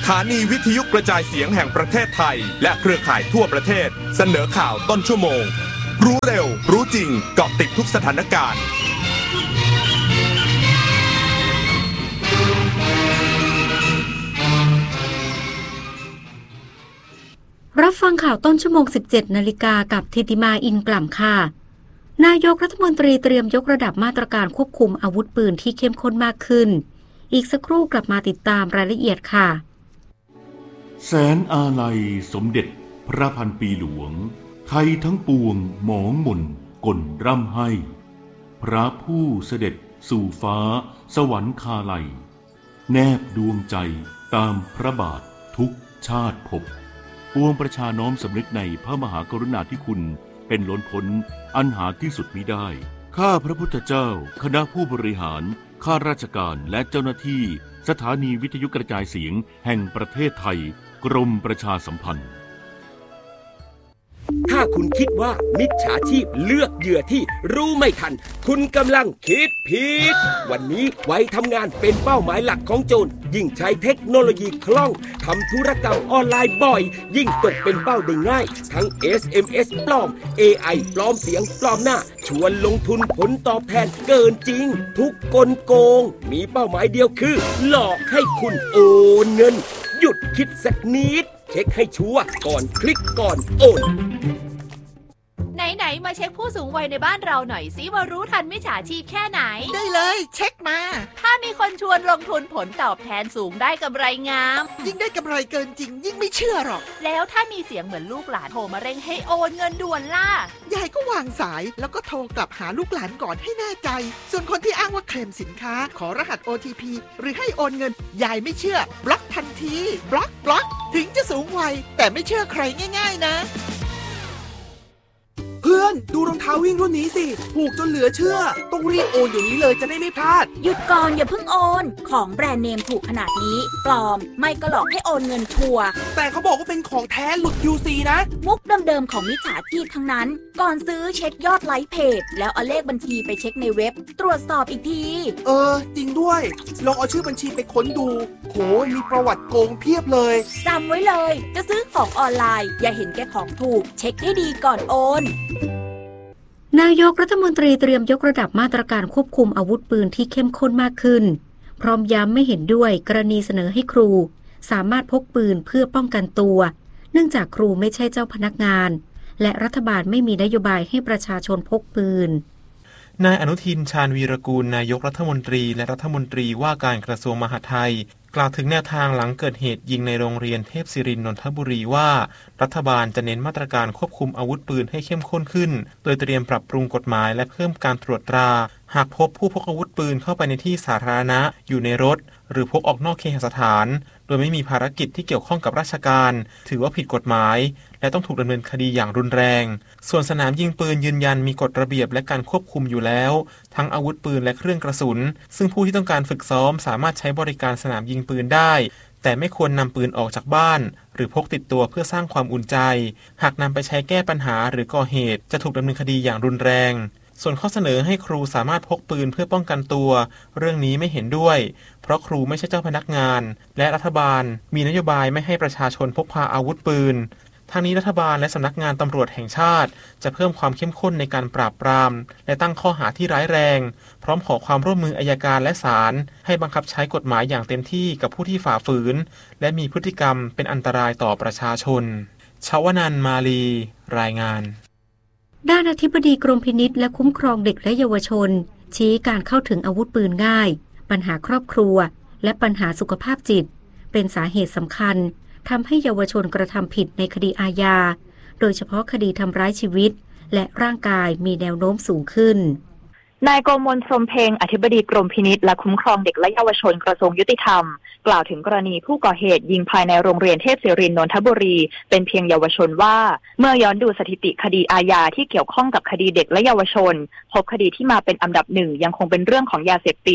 ถานีวิทยุกระจายเสียงแห่งประเทศไทยและเครือข่ายทั่วประเทศเสนอข่าวต้นชั่วโมงรู้เร็วรู้จริงเกาะติดทุกสถานการณ์รับฟังข่าวต้นชั่วโมง 17 นาฬิกากับธิติมาอินกล่ำค่ะนายกรัฐมนตรีเตรียมยกระดับมาตรการควบคุมอาวุธปืนที่เข้มข้นมากขึ้นอีกสักครู่กลับมาติดตามรายละเอียดค่ะแสนอาลัยสมเด็จพระพันปีหลวงไทยทั้งปวงหมองหม่นก่นร่ำให้พระผู้เสด็จสู่ฟ้าสวรรคาลัยแนบดวงใจตามพระบาททุกชาติภพปวงประชาน้อมสำนึกในพระมหากรุณาธิคุณเป็นล้นพ้นอันหาที่สุดมิได้ข้าพระพุทธเจ้าคณะผู้บริหารข้าราชการและเจ้าหน้าที่สถานีวิทยุกระจายเสียงแห่งประเทศไทยกรมประชาสัมพันธ์ถ้าคุณคิดว่ามิจฉาชีพเลือกเหยื่อที่รู้ไม่ทันคุณกำลังคิดผิดวันนี้วัยทำงานเป็นเป้าหมายหลักของโจรยิ่งใช้เทคโนโลยีคล่องทำธุรกรรมออนไลน์บ่อยยิ่งตกเป็นเป้าได้ง่ายทั้ง SMS ปลอม AI ปลอมเสียงปลอมหน้าชวนลงทุนผลตอบแทนเกินจริงทุกกลโกงมีเป้าหมายเดียวคือหลอกให้คุณโอนเงินหยุดคิดสักนิดเช็คให้ชัวร์ก่อนคลิกก่อนโอนไหนมาเช็คผู้สูงวัยในบ้านเราหน่อยสิว่ารู้ทันมิจฉาชีพแค่ไหนได้เลยเช็คมาถ้ามีคนชวนลงทุนผลตอบแทนสูงได้กำไรงามยิ่งได้กำไรเกินจริงยิ่งไม่เชื่อหรอกแล้วถ้ามีเสียงเหมือนลูกหลานโทรมาเร่งให้โอนเงินด่วนล่ะยายก็วางสายแล้วก็โทรกลับหาลูกหลานก่อนให้แน่ใจส่วนคนที่อ้างว่าเคลมสินค้าขอรหัส OTP หรือให้โอนเงินยายไม่เชื่อบล็อกทันทีบล็อกถึงจะสูงวัยแต่ไม่เชื่อใครง่ายๆนะเพื่อนดูรองเท้าวิ่งรุ่นนี้สิถูกจนเหลือเชื่อต้องรีบโอนอยู่นี้เลยจะได้ไม่พลาดหยุดก่อนอย่าเพิ่งโอนของแบรนด์เนมถูกขนาดนี้ปลอมไม่ก็หลอกให้โอนเงินชัวร์แต่เขาบอกว่าเป็นของแท้หลุด QC นะมุกเดิมๆของมิจฉาชีพทั้งนั้นก่อนซื้อเช็คยอดไลค์เพจแล้วเอาเลขบัญชีไปเช็คในเว็บตรวจสอบอีกทีจริงด้วยลองเอาชื่อบัญชีไปค้นดูโหมีประวัติโกงเพียบเลยจำไว้เลยจะซื้อของออนไลน์อย่าเห็นแก่ของถูกเช็คให้ดีก่อนโอนนายกรัฐมนตรีเตรียมยกระดับมาตรการควบคุมอาวุธปืนที่เข้มข้นมากขึ้นพร้อมย้ำไม่เห็นด้วยกรณีเสนอให้ครูสามารถพกปืนเพื่อป้องกันตัวเนื่องจากครูไม่ใช่เจ้าพนักงานและรัฐบาลไม่มีนโยบายให้ประชาชนพกปืนนายอนุทินชาญวีรกูลนายกรัฐมนตรีและรัฐมนตรีว่าการกระทรวงมหาดไทยกล่าวถึงแนวทางหลังเกิดเหตุยิงในโรงเรียนเทพศิรินทร์นนทบุรีว่ารัฐบาลจะเน้นมาตรการควบคุมอาวุธปืนให้เข้มข้นขึ้นโดยเตรียมปรับปรุงกฎหมายและเพิ่มการตรวจตราหากพบผู้พกอาวุธปืนเข้าไปในที่สาธารณะอยู่ในรถหรือพกออกนอกเคหสถานโดยไม่มีภารกิจที่เกี่ยวข้องกับราชการถือว่าผิดกฎหมายและต้องถูกดำเนินคดีอย่างรุนแรงส่วนสนามยิงปืนยืนยันมีกฎระเบียบและการควบคุมอยู่แล้วทั้งอาวุธปืนและเครื่องกระสุนซึ่งผู้ที่ต้องการฝึกซ้อมสามารถใช้บริการสนามยิงปืนได้แต่ไม่ควรนำปืนออกจากบ้านหรือพกติดตัวเพื่อสร้างความอุ่นใจหากนำไปใช้แก้ปัญหาหรือก่อเหตุจะถูกดำเนินคดีอย่างรุนแรงส่วนข้อเสนอให้ครูสามารถพกปืนเพื่อป้องกันตัวเรื่องนี้ไม่เห็นด้วยเพราะครูไม่ใช่เจ้าพนักงานและรัฐบาลมีนโยบายไม่ให้ประชาชนพกพาอาวุธปืนทางนี้รัฐบาลและสำนักงานตำรวจแห่งชาติจะเพิ่มความเข้มข้นในการปราบปรามและตั้งข้อหาที่ร้ายแรงพร้อมขอความร่วมมืออัยการและศาลให้บังคับใช้กฎหมายอย่างเต็มที่กับผู้ที่ฝ่าฝืนและมีพฤติกรรมเป็นอันตรายต่อประชาชนชวนันท์มาลีรายงานด้านอธิบดีกรมพินิจและคุ้มครองเด็กและเยาวชนชี้การเข้าถึงอาวุธปืนง่ายปัญหาครอบครัวและปัญหาสุขภาพจิตเป็นสาเหตุสำคัญทำให้เยาวชนกระทำผิดในคดีอาญาโดยเฉพาะคดีทำร้ายชีวิตและร่างกายมีแนวโน้มสูงขึ้นนายโกมลพรหมเพ็งอธิบดีกรมพินิจและคุ้มครองเด็กและเยาวชนกระทรวงยุติธรรมกล่าวถึงกรณีผู้ก่อเหตุยิงภายในโรงเรียนเทพศิรินทร์นนทบุรีเป็นเพียงเยาวชนว่าเมื่อย้อนดูสถิติคดีอาญาที่เกี่ยวข้องกับคดีเด็กและเยาวชนพบคดีที่มาเป็นอันดับหนึ่งยังคงเป็นเรื่องของยาเสพติด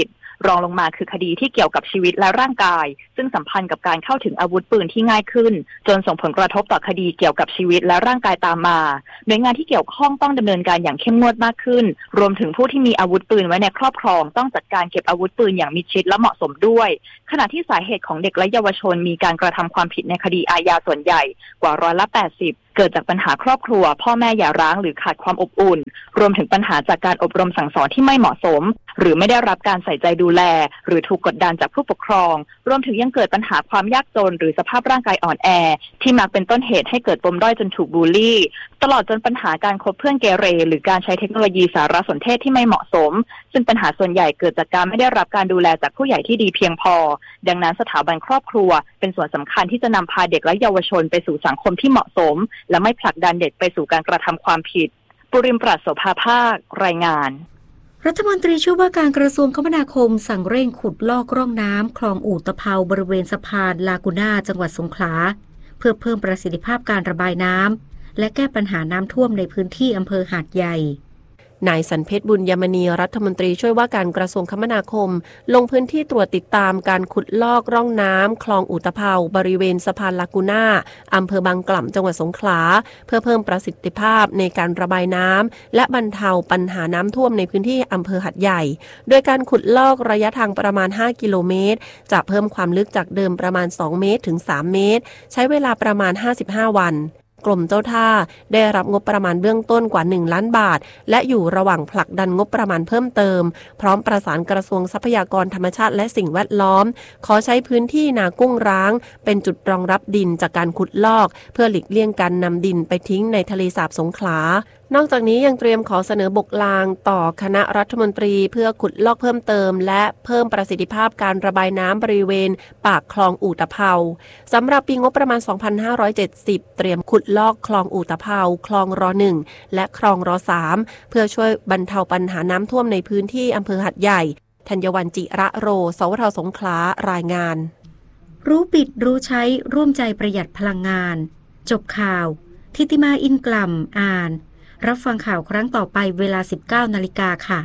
รองลงมาคือคดีที่เกี่ยวกับชีวิตและร่างกายซึ่งสัมพันธ์กับการเข้าถึงอาวุธปืนที่ง่ายขึ้นจนส่งผลกระทบต่อคดีเกี่ยวกับชีวิตและร่างกายตามมาหน่วยงานที่เกี่ยวข้องต้องดำเนินการอย่างเข้มงวดมากขึ้นรวมถึงผู้ที่มีอาวุธปืนไว้ในครอบครองต้องจัดการเก็บอาวุธปืนอย่างมิดชิดและเหมาะสมด้วยขณะที่สาเหตุของเด็กและเยาวชนมีการกระทำความผิดในคดีอาญาส่วนใหญ่กว่า80%เกิดจากปัญหาครอบครัวพ่อแม่หย่าร้างหรือขาดความอบอุ่นรวมถึงปัญหาจากการอบรมสั่งสอนที่ไม่เหมาะสมหรือไม่ได้รับการใส่ใจดูแลหรือถูกกดดันจากผู้ปกครองรวมถึงยังเกิดปัญหาความยากจนหรือสภาพร่างกายอ่อนแอที่มักเป็นต้นเหตุให้เกิดปมด้อยจนถูกบูลลี่ตลอดจนปัญหาการคบเพื่อนเกเรหรือการใช้เทคโนโลยีสารสนเทศที่ไม่เหมาะสมซึ่งปัญหาส่วนใหญ่เกิดจากการไม่ได้รับการดูแลจากผู้ใหญ่ที่ดีเพียงพอดังนั้นสถาบันครอบครัวเป็นส่วนสำคัญที่จะนำพาเด็กและเยาวชนไปสู่สังคมที่เหมาะสมและไม่ผลักดันเด็กไปสู่การกระทำความผิดปุริมปราศโสภาภาครายงานรัฐมนตรีช่วยว่าการกระทรวงคมนาคมสั่งเร่งขุดลอกร่องน้ำคลองอู่ตะเภาบริเวณสะพานลากูน่าจังหวัดสงขลาเพื่อเพิ่มประสิทธิภาพการระบายน้ำและแก้ปัญหาน้ำท่วมในพื้นที่อำเภอหาดใหญ่นายสันเพชรบุญยมณีรัฐมนตรีช่วยว่าการกระทรวงคมนาคมลงพื้นที่ตรวจติดตามการขุดลอกร่องน้ำคลองอู่ตะเภาบริเวณสะพานลากูน่าอำเภอบางกล่ำจังหวัดสงขลาเพื่อเพิ่มประสิทธิภาพในการระบายน้ำและบรรเทาปัญหาน้ำท่วมในพื้นที่อำเภอหาดใหญ่โดยการขุดลอกระยะทางประมาณ5กิโลเมตรจะเพิ่มความลึกจากเดิมประมาณ2เมตรถึง3เมตรใช้เวลาประมาณ55วันกรมเจ้าท่าได้รับงบประมาณเบื้องต้นกว่า1ล้านบาทและอยู่ระหว่างผลักดันงบประมาณเพิ่มเติมพร้อมประสานกระทรวงทรัพยากรธรรมชาติและสิ่งแวดล้อมขอใช้พื้นที่นากุ้งร้างเป็นจุดรองรับดินจากการขุดลอกเพื่อหลีกเลี่ยงการนำดินไปทิ้งในทะเลสาบสงขลานอกจากนี้ยังเตรียมขอเสนอบกลางต่อคณะรัฐมนตรีเพื่อขุดลอกเพิ่มเติมและเพิ่มประสิทธิภาพการระบายน้ำบริเวณปากคลองอู่ตะเภาสำหรับปีงบประมาณ 2570 เตรียมขุดลอกคลองอู่ตะเภาคลองร1และคลองร3เพื่อช่วยบรรเทาปัญหาน้ำท่วมในพื้นที่อำเภอหาดใหญ่ธัญวรรณจิระโรสวทสงขลารายงานรู้ปิดรู้ใช้ร่วมใจประหยัดพลังงานจบข่าวทิติมาอินกล่ำอ่านรับฟังข่าวครั้งต่อไปเวลา 19 นาฬิกาค่ะ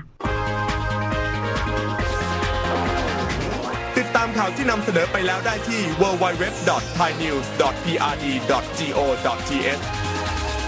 ติดตามข่าวที่นำเสนอไปแล้วได้ที่ www.thainews.prd.go.th